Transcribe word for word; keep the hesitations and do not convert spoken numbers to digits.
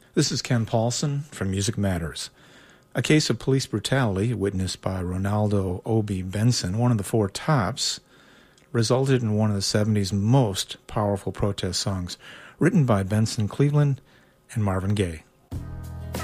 This is Ken Paulson from Music Matters. A case of police brutality witnessed by Ronaldo Obi Benson, one of the Four Tops, resulted in one of the seventies most powerful protest songs, written by Benson Cleveland and Marvin Gaye.